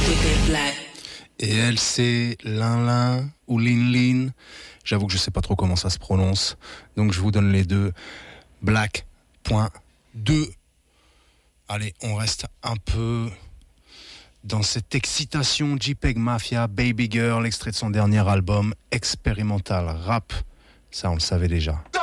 Et elle, c'est Lin ou Lin. J'avoue que je sais pas trop comment ça se prononce. Donc je vous donne les deux. Black.2. Allez, on reste un peu dans cette excitation. JPEG Mafia, Baby Girl, extrait de son dernier album, Expérimental Rap. Ça, on le savait déjà.